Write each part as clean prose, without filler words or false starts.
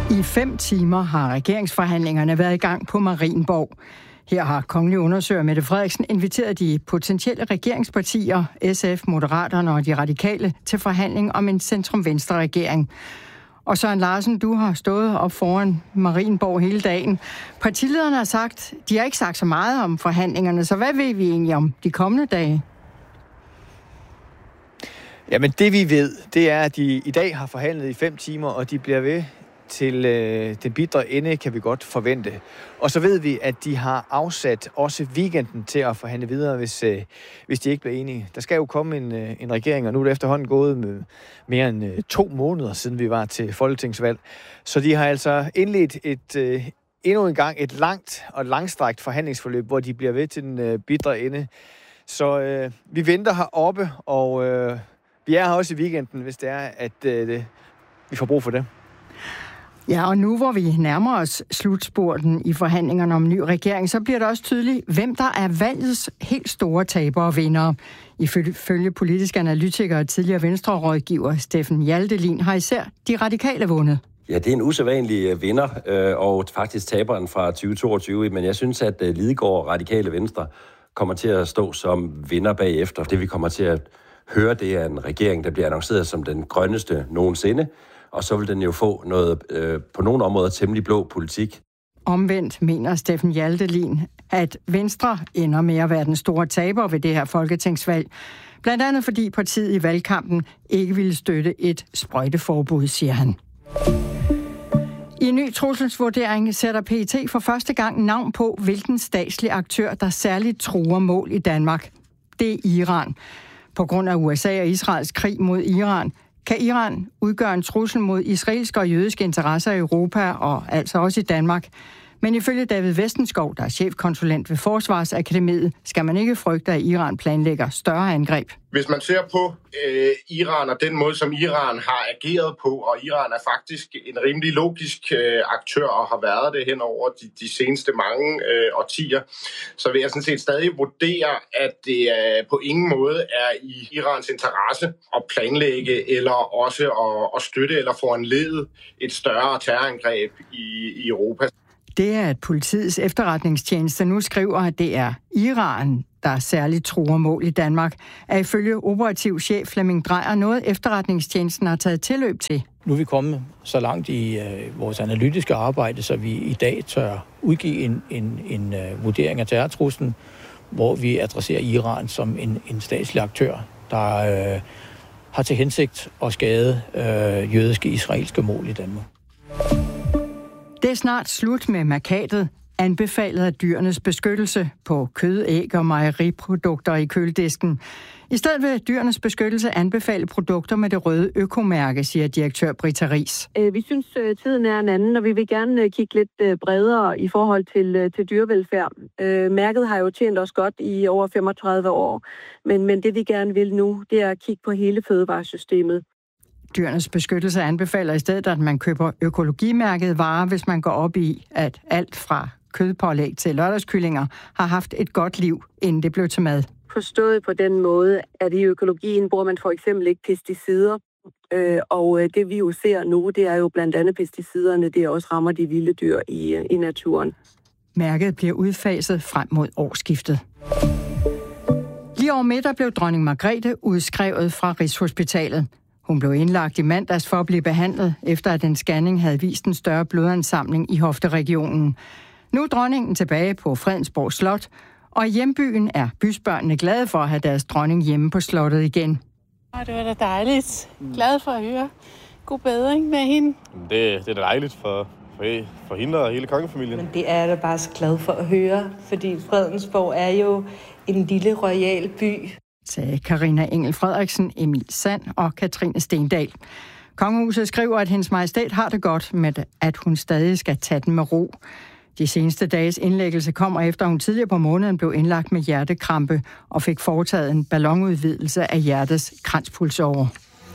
I 5 timer har regeringsforhandlingerne været i gang på Marienborg. Her har kongelig undersøger Mette Frederiksen inviteret de potentielle regeringspartier, SF, Moderaterne og de radikale, til forhandling om en centrum-venstre-regering. Og Søren Larsen, du har stået op foran Marienborg hele dagen. Partilederne har sagt, de har ikke sagt så meget om forhandlingerne, så hvad ved vi egentlig om de kommende dage? Jamen det vi ved, det er, at de i dag har forhandlet i 5 timer, og de bliver ved til den bitre ende, kan vi godt forvente. Og så ved vi, at de har afsat også weekenden til at forhandle videre, hvis de ikke bliver enige. Der skal jo komme en regering, og nu er det efterhånden gået med mere end 2 måneder, siden vi var til folketingsvalg. Så de har altså indledt endnu en gang et langt og langstrakt forhandlingsforløb, hvor de bliver ved til den bitre ende. Så vi venter heroppe, og vi er her også i weekenden, hvis det er, at vi får brug for det. Ja, og nu hvor vi nærmer os slutspurten i forhandlingerne om en ny regering, så bliver det også tydeligt, hvem der er valgets helt store tabere og vindere. Ifølge politisk analytiker og tidligere Venstre-rådgiver Steffen Hjaltelin har især de radikale vundet. Ja, det er en usædvanlig vinder, og faktisk taberen fra 2022, men jeg synes, at Lidegaard Radikale Venstre kommer til at stå som vinder bagefter. Det vi kommer til at høre, det er en regering, der bliver annonceret som den grønneste nogensinde, og så vil den jo få noget på nogle områder temmelig blå politik. Omvendt mener Steffen Hjaltelin, at Venstre ender med at være den store taber ved det her folketingsvalg. Blandt andet fordi partiet i valgkampen ikke ville støtte et sprøjteforbud, siger han. I en ny trusselsvurdering sætter PET for første gang navn på, hvilken statslig aktør, der særligt truer mål i Danmark. Det er Iran. På grund af USA og Israels krig mod Iran, kan Iran udgøre en trussel mod israelske og jødiske interesser i Europa og altså også i Danmark. Men ifølge David Vestenskov, der er chefkonsulent ved Forsvarsakademiet, skal man ikke frygte, at Iran planlægger større angreb. Hvis man ser på Iran og den måde, som Iran har ageret på, og Iran er faktisk en rimelig logisk aktør og har været det hen over de seneste mange årtier, så vil jeg sådan set stadig vurdere, at det på ingen måde er i Irans interesse at planlægge eller også at støtte eller foranlede et større terrorangreb i Europa. Det er, at politiets efterretningstjeneste nu skriver, at det er Iran, der særligt truer mål i Danmark, er ifølge operativ chef Flemming Dreyer noget efterretningstjenesten har taget tilløb til. Nu er vi kommet så langt i vores analytiske arbejde, så vi i dag tør udgive en vurdering af terrortruslen, hvor vi adresserer Iran som en statslig aktør, der har til hensigt at skade jødiske israelske mål i Danmark. Det er snart slut med mærkatet, anbefalet af Dyrenes Beskyttelse på kød, æg og mejeriprodukter i køledisken. I stedet vil Dyrenes Beskyttelse anbefale produkter med det røde økomærke, siger direktør Britta Riis. Vi synes, tiden er en anden, og vi vil gerne kigge lidt bredere i forhold til dyrevelfærd. Mærket har jo tjent os godt i over 35 år, men det vi gerne vil nu, det er at kigge på hele fødevaresystemet. Dyrenes Beskyttelse anbefaler i stedet, at man køber økologimærkede varer, hvis man går op i, at alt fra kødpålæg til lørdagskyllinger har haft et godt liv, inden det blev til mad. Forstået på den måde, at i økologien bruger man for eksempel ikke pesticider, og det vi jo ser nu, det er jo blandt andet pesticiderne, det også rammer de vilde dyr i naturen. Mærket bliver udfaset frem mod årsskiftet. Lige over middag blev dronning Margrethe udskrevet fra Rigshospitalet. Hun blev indlagt i mandags for at blive behandlet, efter at en scanning havde vist en større blodansamling i hofteregionen. Nu er dronningen tilbage på Fredensborg Slot, og i hjembyen er bysbørnene glade for at have deres dronning hjemme på slottet igen. Det var da dejligt. Glad for at høre. God bedring med hende. Det er da dejligt for hende og hele kongefamilien. Men det er jeg da bare så glad for at høre, fordi Fredensborg er jo en lille royal by. Sagde Carina Engel Frederiksen, Emil Sand og Katrine Stendal. Kongehuset skriver, at hendes majestæt har det godt, med at hun stadig skal tage den med ro. De seneste dages indlæggelse kommer efter, hun tidligere på måneden blev indlagt med hjertekrampe og fik foretaget en ballonudvidelse af hjertets kranspulsåre.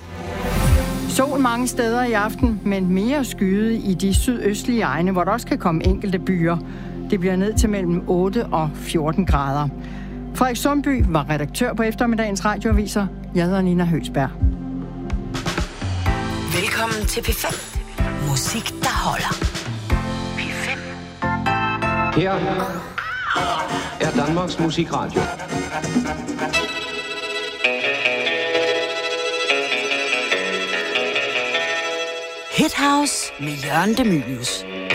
Sol mange steder i aften, men mere skyet i de sydøstlige egne, hvor der også kan komme enkelte byer. Det bliver ned til mellem 8 og 14 grader. Frederik Sundby var redaktør på eftermiddagens radioaviser. Jeg hedder Nina Høgsberg. Velkommen til P5. Musik, der holder. P5. Her er Danmarks Musikradio. Hit House med Jørgen De Mylius.